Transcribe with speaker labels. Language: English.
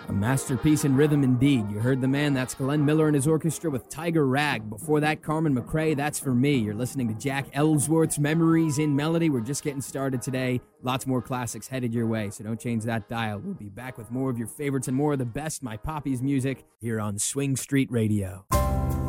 Speaker 1: A masterpiece in rhythm indeed. You heard the man, that's Glenn Miller and his orchestra with Tiger Rag. Before that, Carmen McRae, That's For Me. You're listening to Jack Ellsworth's Memories in Melody. We're just getting started today. Lots more classics headed your way, so don't change that dial. We'll be back with more of your favorites and more of the best My Poppy's music here on Swing Street Radio.